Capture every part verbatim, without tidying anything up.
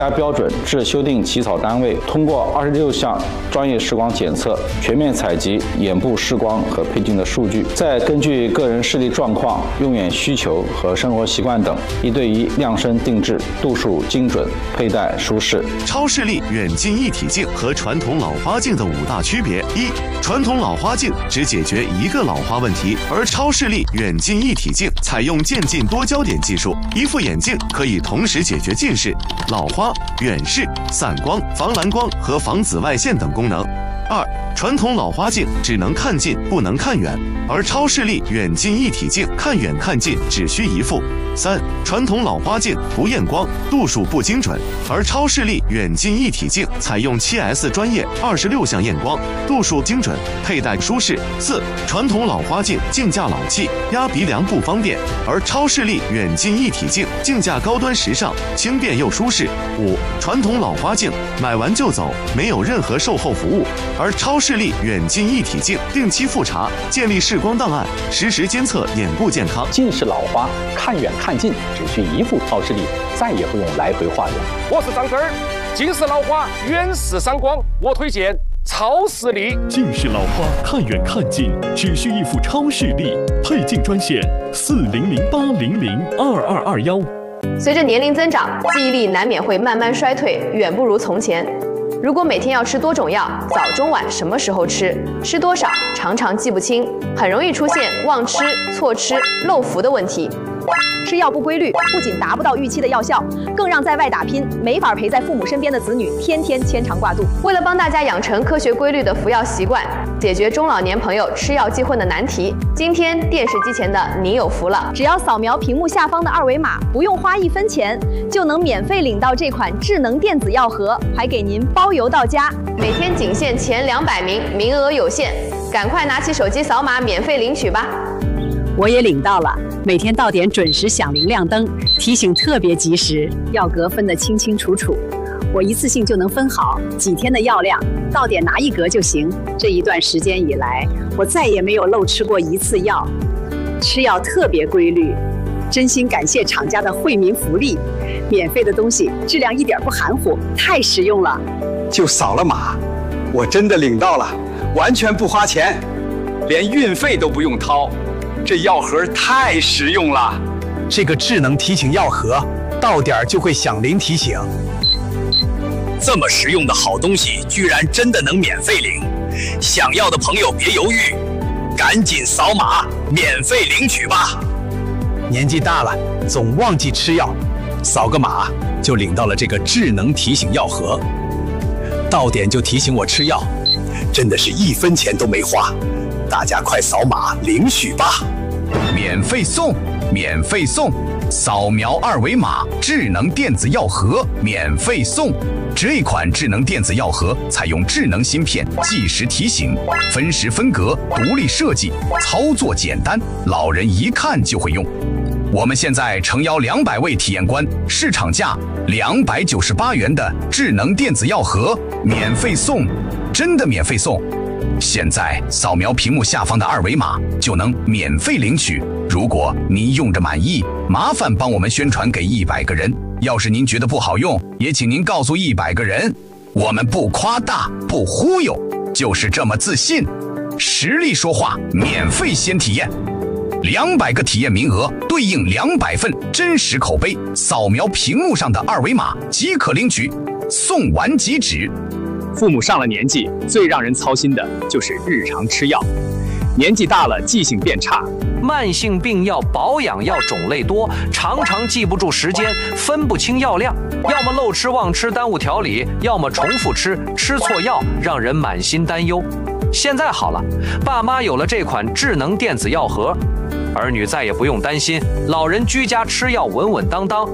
国家标准至修订起草单位通过二十六项专业视光检测，全面采集眼部视光和配镜的数据，再根据个人视力状况、用眼需求和生活习惯等，一对一量身定制，度数精准，佩戴舒适。 超视力远近一体镜和传统老花镜的五大区别：一、传统老花镜只解决一个老花问题，而超视力远近一体镜采用渐进多焦点技术，一副眼镜可以同时解决近视、老花、远视、散光、防蓝光和防紫外线等功能。二、传统老花镜只能看近不能看远，而超视力远近一体镜看远看近只需一副。三、传统老花镜不验光，度数不精准，而超视力远近一体镜采用 七 S 专业二十六项验光，度数精准，佩戴舒适。四、传统老花镜镜架老气，压鼻梁不方便，而超视力远近一体镜镜架高端时尚，轻便又舒适。五、传统老花镜买完就走，没有任何售后服务，而超视力远近一体镜定期复查，建立视光档案，实时监测眼部健康。 近视老花看远看近只需一副超视力，再也不用来回化缘。 我是张根儿，近视老花远视散光，我推荐超视力。 近视老花看远看近只需一副超视力，配镜专线四零零八零零二二二幺。 随着年龄增长，记忆力难免会慢慢衰退，远不如从前。如果每天要吃多种药，早中晚什么时候吃，吃多少，常常记不清，很容易出现忘吃、错吃、漏服的问题。 吃药不规律，不仅达不到预期的药效，更让在外打拼、没法陪在父母身边的子女天天牵肠挂肚。 为了帮大家养成科学规律的服药习惯，解决中老年朋友吃药忌混的难题，今天电视机前的你有福了！ 只要扫描屏幕下方的二维码，不用花一分钱，就能免费领到这款智能电子药盒，还给您包邮到家。 每天仅限前两百名，名额有限，赶快拿起手机扫码免费领取吧！ 我也领到了，每天到点准时响铃亮灯，提醒特别及时，药格分得清清楚楚，我一次性就能分好几天的药量，到点拿一格就行。这一段时间以来，我再也没有漏吃过一次药，吃药特别规律，真心感谢厂家的惠民福利，免费的东西质量一点不含糊，太实用了。 就扫了码，我真的领到了，完全不花钱，连运费都不用掏。这药盒太实用了， 这个智能提醒药盒，到点就会响铃提醒。 这么实用的好东西，居然真的能免费领！想要的朋友别犹豫，赶紧扫码免费领取吧。 年纪大了，总忘记吃药，扫个码就领到了这个智能提醒药盒，到点就提醒我吃药，真的是一分钱都没花。大家快扫码领取吧！ 免费送，免费送，扫描二维码，智能电子药盒免费送。这款智能电子药盒采用智能芯片，计时提醒，分时分格，独立设计，操作简单，老人一看就会用。我们现在诚邀两百位体验官，市场价两百九十八元的智能电子药盒免费送，真的免费送！现在扫描屏幕下方的二维码就能免费领取。如果您用着满意，麻烦帮我们宣传给一百个人。要是您觉得不好用，也请您告诉一百个人。我们不夸大，不忽悠，就是这么自信。实力说话，免费先体验。两百个体验名额对应两百份真实口碑，扫描屏幕上的二维码即可领取，送完即止。 父母上了年纪，最让人操心的就是日常吃药。年纪大了，记性变差， 慢性病药、保养药种类多，常常记不住时间，分不清药量，要么漏吃忘吃耽误调理，要么重复吃，吃错药，让人满心担忧。现在好了，爸妈有了这款智能电子药盒，儿女再也不用担心，老人居家吃药稳稳当当。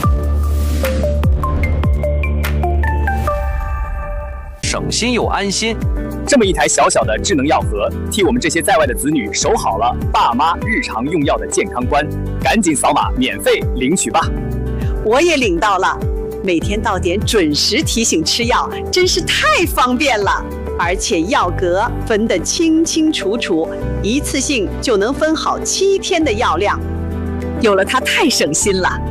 省心又安心， 这么一台小小的智能药盒，替我们这些在外的子女守好了爸妈日常用药的健康关。赶紧扫码免费领取吧！ 我也领到了，每天到点准时提醒吃药，真是太方便了。而且药格分得清清楚楚，一次性就能分好七天的药量，有了它太省心了。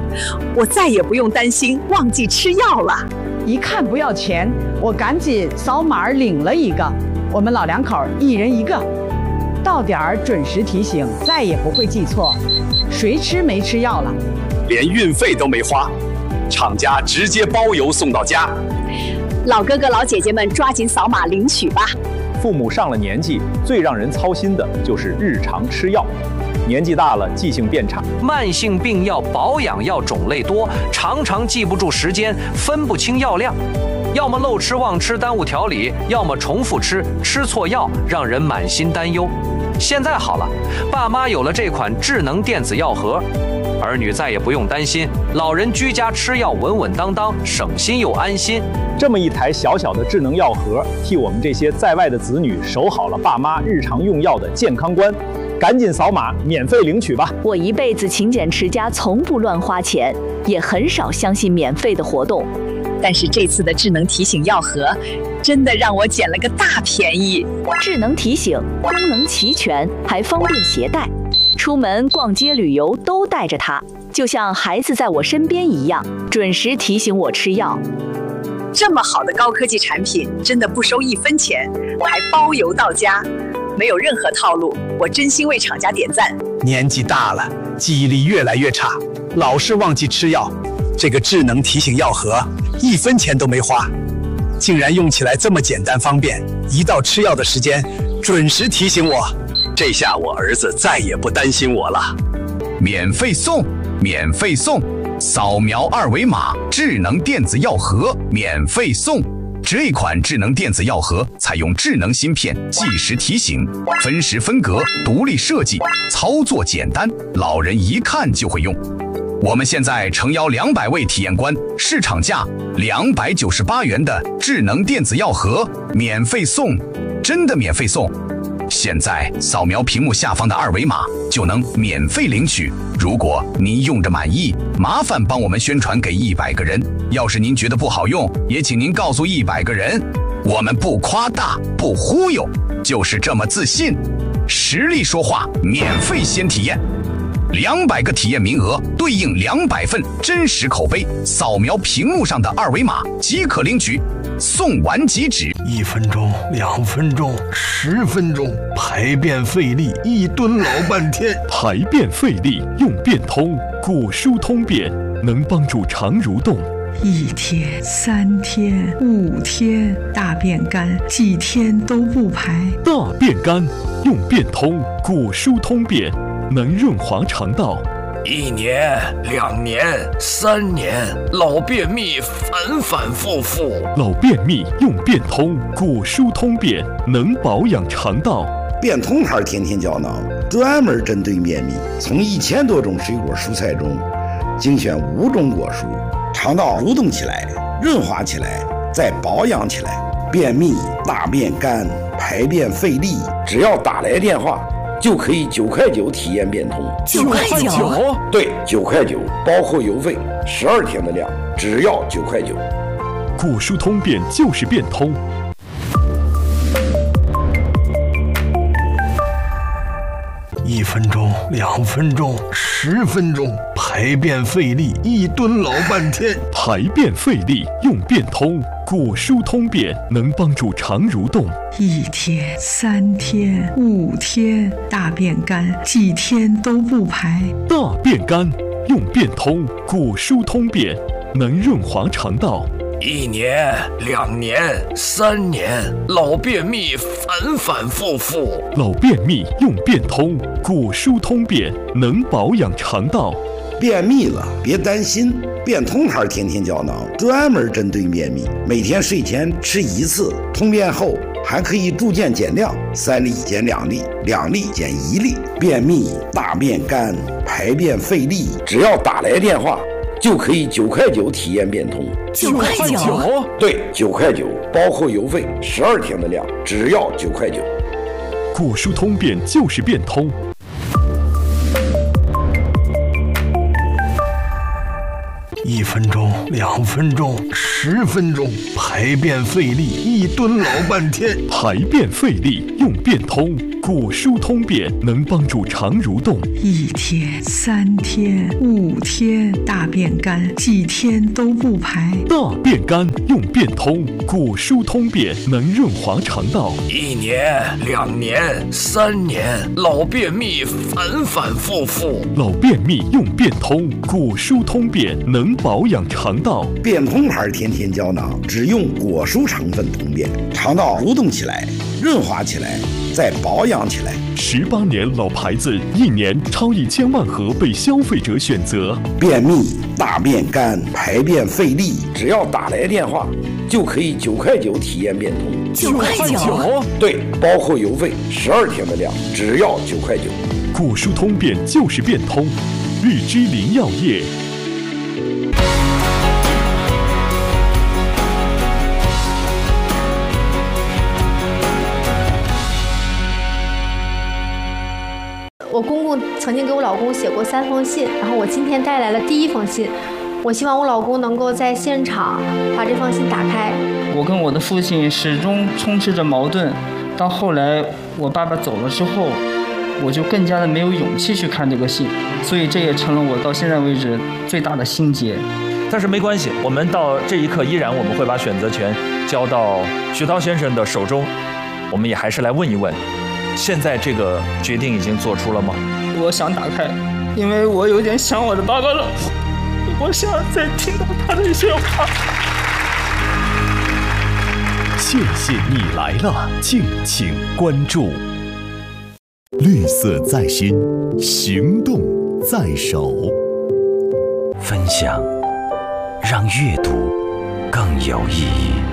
我再也不用担心忘记吃药了。 一看不要钱，我赶紧扫码领了一个。我们老两口一人一个，到点儿准时提醒，再也不会记错。谁吃没吃药了？ 连运费都没花，厂家直接包邮送到家。 老哥哥老姐姐们抓紧扫码领取吧。 父母上了年纪，最让人操心的就是日常吃药。年纪大了，记性变差， 慢性病药、保养药种类多，常常记不住时间，分不清药量。要么漏吃忘吃耽误调理，要么重复吃，吃错药让人满心担忧。现在好了，爸妈有了这款智能电子药盒，儿女再也不用担心，老人居家吃药稳稳当当，省心又安心。 这么一台小小的智能药盒，替我们这些在外的子女守好了爸妈日常用药的健康关。赶紧扫码免费领取吧！ 我一辈子勤俭持家，从不乱花钱，也很少相信免费的活动。 但是这次的智能提醒药盒，真的让我捡了个大便宜。 智能提醒功能齐全，还方便携带，出门逛街旅游都带着它，就像孩子在我身边一样，准时提醒我吃药。 这么好的高科技产品，真的不收一分钱，还包邮到家。没有任何套路，我真心为厂家点赞。 年纪大了，记忆力越来越差，老是忘记吃药。这个智能提醒药盒，一分钱都没花，竟然用起来这么简单方便，一到吃药的时间，准时提醒我。 这下我儿子再也不担心我了。 免费送，免费送，扫描二维码，智能电子药盒免费送。这款智能电子药盒采用智能芯片，计时提醒，分时分格，独立设计，操作简单，老人一看就会用。我们现在诚邀两百位体验官，市场价两百九十八元的智能电子药盒免费送，真的免费送！现在扫描屏幕下方的二维码就能免费领取。如果您用着满意，麻烦帮我们宣传给一百个人。要是您觉得不好用，也请您告诉一百个人。我们不夸大，不忽悠，就是这么自信。实力说话，免费先体验。两百个体验名额对应两百份真实口碑，扫描屏幕上的二维码即可领取，送完即止。 一分钟、两分钟、十分钟，排便费力，一蹲老半天。 排便费力用便通，果蔬通便，能帮助肠蠕动。 一天、三天、五天，大便干，几天都不排。 大便干用便通，果蔬通便，能润滑肠道。 一年、两年、三年，老便秘反反复复。 老便秘用便通，果蔬通便，能保养肠道。 便通牌甜甜胶囊专门针对便秘，从一千多种水果蔬菜中精选五种果蔬，肠道蠕动起来，润滑起来，再保养起来。便秘、大便干、排便费力，只要打来电话，就可以九块九体验便通。 九块九？ 对，九块九，包括邮费，十二天的量，只要九块九。 果蔬通便就是便通。 一分钟、两分钟、十分钟，排便费力，一蹲老半天。 排便费力用便通，果蔬通便，能帮助肠蠕动。 一天、三天、五天，大便干，几天都不排。 大便干用便通，果蔬通便，能润滑肠道。 一年、两年、三年，老便秘反反复复。 老便秘用便通，果蔬通便，能保养肠道。 便秘了别担心，便通牌甜甜胶囊专门针对便秘，每天睡前吃一次，通便后还可以逐渐减量，三粒减两粒，两粒减一粒。便秘、大便干、排便费力，只要打来电话，就可以九块九体验便通。 九块九？ 对，九块九，包括邮费，十二天的量，只要九块九。 果蔬通便就是便通。 一分钟、两分钟、十分钟，排便费力，一蹲老半天。 排便费力用便通，果果蔬通便能帮助肠蠕动。 一天、三天、五天，大便干，几天都不排。 大便干用便通，果蔬通便能润滑肠道。 一年、两年、三年，老便秘反反复复。 老便秘用便通，果蔬通便能保养肠道。 便通牌天天胶囊只用果蔬成分通便，肠道蠕动起来，润滑起来，再保养起来。 十八年老牌子，一年超一千万盒被消费者选择。 便秘、大便干、排便费力，只要打来电话，就可以九块九体验便通。 九块九？ 对，包括邮费，十二天的量，只要九块九。 果蔬通便就是便通，日之林药业。 我公公曾经给我老公写过三封信，然后我今天带来了第一封信。我希望我老公能够在现场把这封信打开。 我跟我的父亲始终充斥着矛盾，到后来我爸爸走了之后，我就更加的没有勇气去看这个信，所以这也成了我到现在为止最大的心结。 但是没关系，我们到这一刻依然我们会把选择权交到徐涛先生的手中。我们也还是来问一问，现在这个决定已经做出了吗？ 我想打开，因为我有点想我的爸爸了，我想再听到他的一些话。 谢谢你来了，敬请关注。绿色在心，行动在手。 分享，让阅读更有意义。